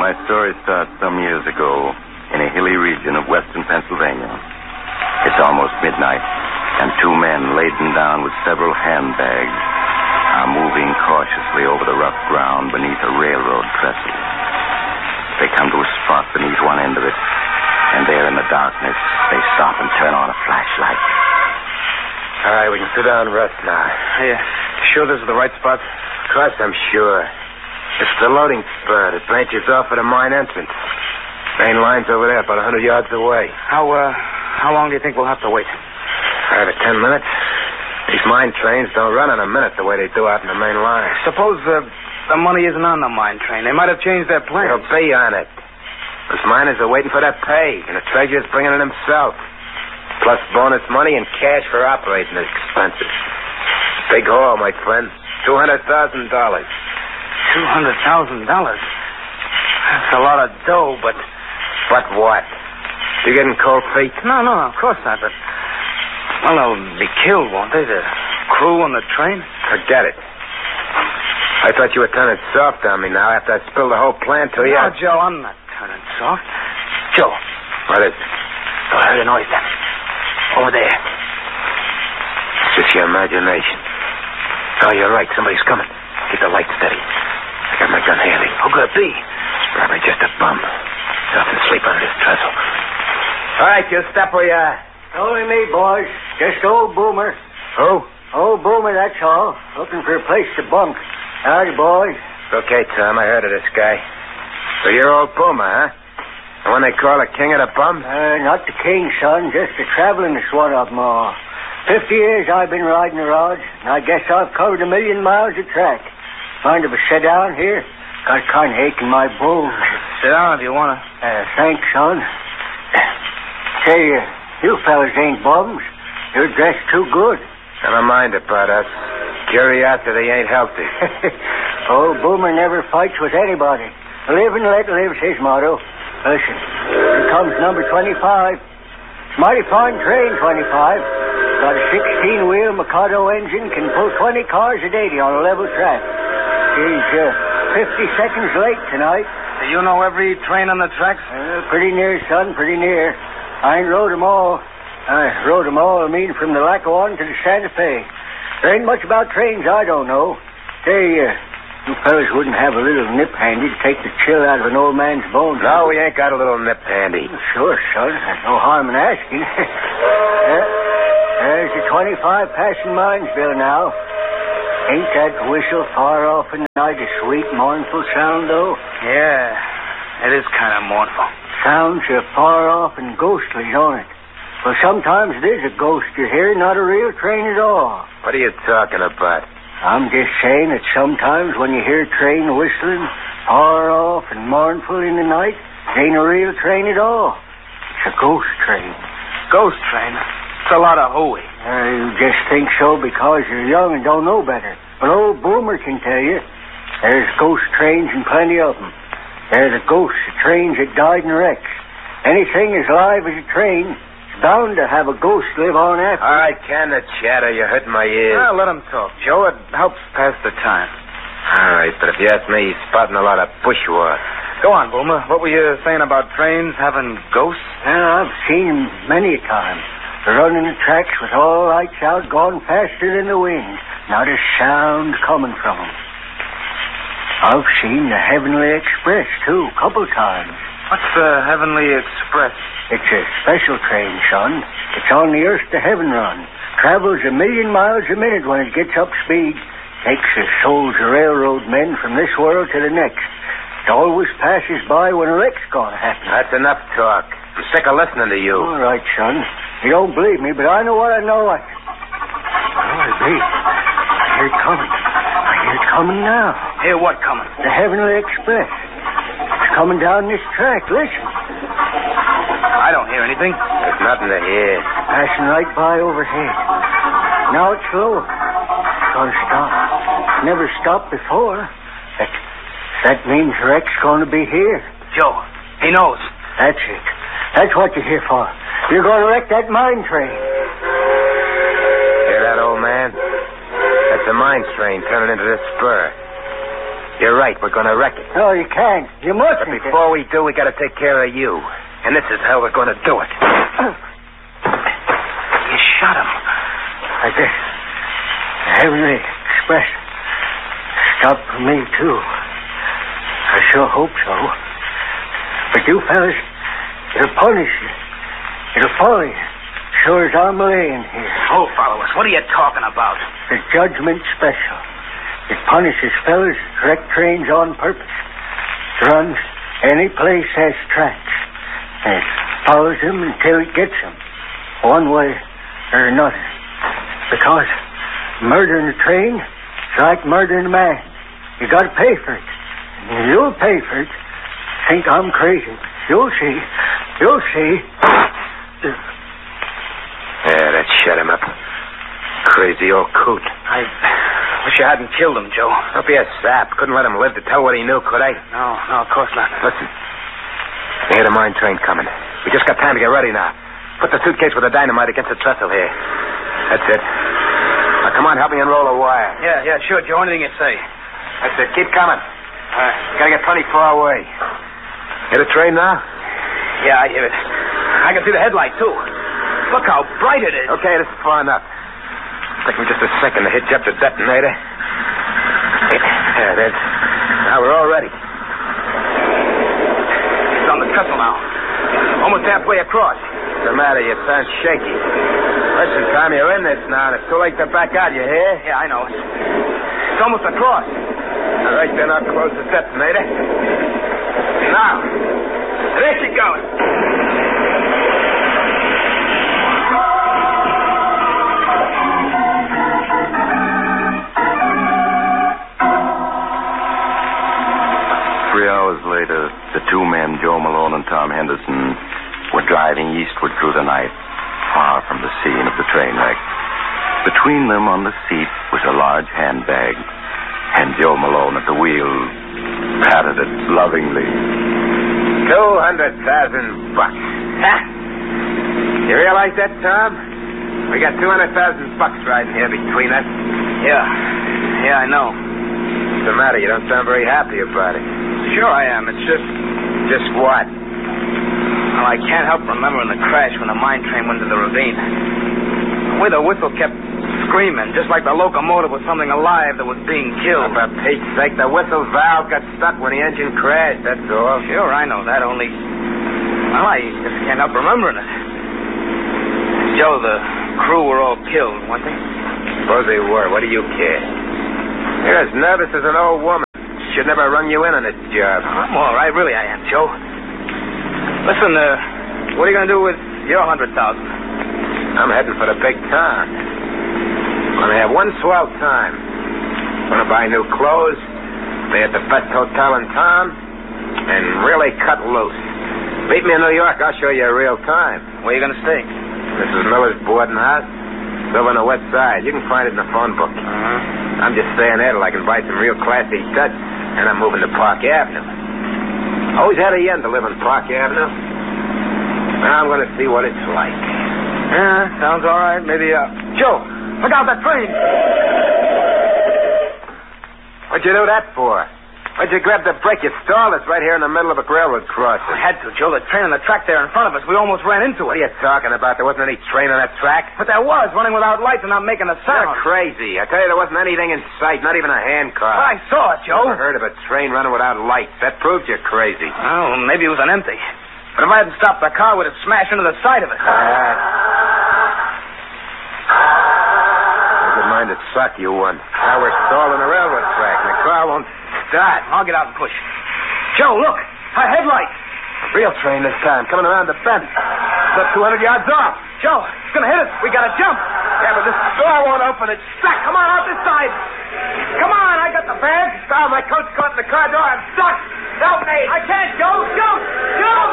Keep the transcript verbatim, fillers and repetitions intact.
My story starts some years ago in a hilly region of western Pennsylvania. It's almost midnight, and two men laden down with several handbags are moving cautiously over the rough ground beneath a railroad trestle. They come to a spot beneath one end of it, and there in the darkness, they stop and turn on a flashlight. All right, we can sit down and rest now. Hey, you sure this is the right spot? Of course I'm sure. It's the loading spur that branches off at the mine entrance. Main line's over there, about a hundred yards away. How, uh, how long do you think we'll have to wait? Five or ten minutes. These mine trains don't run in a minute the way they do out in the main line. Suppose uh, the money isn't on the mine train. They might have changed their plans. They'll be on it. Those miners are waiting for their pay, and the treasurer's bringing it himself. Plus bonus money and cash for operating expenses. Big haul, my friend. Two hundred thousand dollars. Two hundred thousand dollars? That's a lot of dough, but... But what? You getting cold feet? No, no, of course not, but... Well, they'll be killed, won't they? The crew on the train? Forget it. I thought you were turning soft on me now after I spilled the whole plan to you. No, Joe, I'm not turning soft. Joe. What is it? Oh, I heard a noise then. Over there. It's just your imagination. Oh, you're right. Somebody's coming. Keep the light steady. I got my gun handy. Who could it be? It's probably just a bum. Nothing sleep on this trestle. All right, you stop where you are. Only me, boys. Just old Boomer. Who? Old Boomer, that's all. Looking for a place to bunk. Howdy, boys. Okay, Tom. I heard of this guy. So you're old Boomer, huh? The one they call the king of the bums? Uh, not the king, son. Just the travelingest one of them all. Fifty years I've been riding the rods, and I guess I've covered a million miles of track. Mind if I sit down here? Got a kind of ache in my bones. Sit down if you want to. Uh, thanks, son. Say, uh, you fellas ain't bums. You're dressed too good. Never mind about us. Curiosity ain't healthy. Old Boomer never fights with anybody. Live and let live's his motto. Listen, here comes number twenty-five. It's mighty fine train, twenty-five. Got a sixteen-wheel Mikado engine, can pull twenty cars a day on a level track. He's uh, fifty seconds late tonight. Do you know every train on the tracks? Uh, pretty near, son, pretty near. I ain't rode them all. I rode them all, I mean, from the Lackawanna to the Santa Fe. There ain't much about trains I don't know. Say, uh, you fellas wouldn't have a little nip handy to take the chill out of an old man's bones. No, we ain't got a little nip handy. Sure, son. There's no harm in asking. uh, there's the twenty-five passing Minesville now. Ain't that whistle far off in the night a sweet, mournful sound, though? Yeah, it is kind of mournful. Sounds are far off and ghostly, don't it? Well, sometimes it is a ghost you hear, not a real train at all. What are you talking about? I'm just saying that sometimes when you hear a train whistling far off and mournful in the night, it ain't a real train at all. It's a ghost train. Ghost train? It's a lot of hooey. Uh, you just think so because you're young and don't know better. But old Boomer can tell you. There's ghost trains and plenty of them. They're the ghosts of trains that died in wrecks. Anything as live as a train is bound to have a ghost live on after. All right, can the chatter. You're hurting my ears. Well, let him talk, Joe. It helps pass the time. All right, but if you ask me, he's spotting a lot of bushwhack. Go on, Boomer. What were you saying about trains having ghosts? Well, I've seen them many a time. They're running the tracks with all lights out, going faster than the wind. Not a sound coming from them. I've seen the Heavenly Express, too, a couple times. What's the Heavenly Express? It's a special train, son. It's on the Earth to Heaven run. Travels a million miles a minute when it gets up speed. Takes the souls of railroad men from this world to the next. It always passes by when a wreck's gonna happen. That's enough talk. I'm sick of listening to you. All right, son. You don't believe me, but I know what I know. I... Oh, be. I hear it coming. I hear it coming now. Hear what coming? The Heavenly Express. It's coming down this track. Listen. I don't hear anything. There's nothing to hear. Passing right by overhead. Now it's slow. It's gonna stop. Never stopped before. That, that means wreck's gonna be here. Joe, he knows. That's it. That's what you're here for. You're going to wreck that mine train. Hear that, old man? That's a mine train turning into this spur. You're right. We're going to wreck it. No, you can't. You mustn't. But before we do, we got to take care of you. And this is how we're going to do it. You shot him. I guess the Heavenly Express stopped for me, too. I sure hope so. But you fellas, it'll punish you. It'll follow you. Sure as I'm laying here. Oh, follow us. What are you talking about? The Judgment Special. It punishes fellas who wreck trains on purpose. It runs any place has tracks. And it follows them until it gets them. One way or another. Because murdering a train is like murdering a man. You gotta pay for it. And you'll pay for it. Think I'm crazy. You'll see. You'll see. Yeah, that shut him up. Crazy old coot. I wish you hadn't killed him, Joe. Don't be a sap. Couldn't let him live to tell what he knew, could I? No, no, of course not. Listen. I hear the mine train coming. We just got time to get ready now. Put the suitcase with the dynamite against the trestle here. That's it. Now, come on, help me unroll a wire. Yeah, yeah, sure, Joe. Anything you say. That's it. Keep coming. All right. Gotta get plenty far away. Hear the train now? Yeah, I hear it. I can see the headlight, too. Look how bright it is. Okay, this is far enough. Take me just a second to hitch up the detonator. There it is. Now we're all ready. It's on the trestle now. Almost halfway across. What's the matter? You sound shaky. Listen, Tom, you're in this now, and it's too late to back out, you hear? Yeah, I know. It's almost across. All right, then I'll close the detonator. Now. There she goes. Three hours later, the two men, Joe Malone and Tom Henderson, were driving eastward through the night, far from the scene of the train wreck. Between them on the seat was a large handbag, and Joe Malone at the wheel patted it lovingly. Two hundred thousand bucks. Huh? You realize that, Tom? We got two hundred thousand bucks riding here between us. Yeah. Yeah, I know. What's the matter? You don't sound very happy about it. Sure I am. It's just... Just what? Well, I can't help remembering the crash when the mine train went into the ravine. The way the whistle kept screaming, just like the locomotive was something alive that was being killed. Oh, for Pete's sake, the whistle valve got stuck when the engine crashed, that's all. Sure, I know that, only... Well, I just can't help remembering it. Joe, the crew were all killed, weren't they? Suppose they were. What do you care? You're as nervous as an old woman. Should never run you in on this job. I'm all right, really I am, Joe. Listen, uh, what are you going to do with your hundred thousand? I'm heading for the big town. Gonna have one swell time. Gonna buy new clothes, stay at the best hotel in town, and really cut loose. Meet me in New York, I'll show you a real time. Where are you going to stay? Missus Miller's boarding house. It's over on the west side. You can find it in the phone book. Uh-huh. I'm just staying there till I can buy some real classy Dutch, and I'm moving to Park Avenue. Always had a yen to live on Park Avenue. Now I'm going to see what it's like. Yeah, sounds all right. Maybe, uh... Joe, look out, that train! What'd you do that for? Why'd you grab the brake? You stalled us right here in the middle of a railroad crossing. I had to, Joe. The train on the track there in front of us, we almost ran into What it. are you talking about? There wasn't any train on that track. But there was, running without lights and not making a sound. You're crazy. I tell you, there wasn't anything in sight, not even a hand car. I saw it, Joe. Never heard of a train running without lights. That proves you're crazy. Oh, maybe it was an empty. But if I hadn't stopped the car, we'd have smashed into the side of it. Uh, Never mind the suck you won. Now we're stalled on the railroad track, and the car won't start. I'll get out and push. Joe, look! A headlight! A real train this time, coming around the bend. It's up two hundred yards off. Joe, it's gonna hit us. We gotta jump. Yeah, but this door won't open. It's stuck. Come on, out this side. Come on, I got the bag. Oh, my coat's caught in the car door. I'm stuck. Help me. I can't, Joe. Jump! Jump!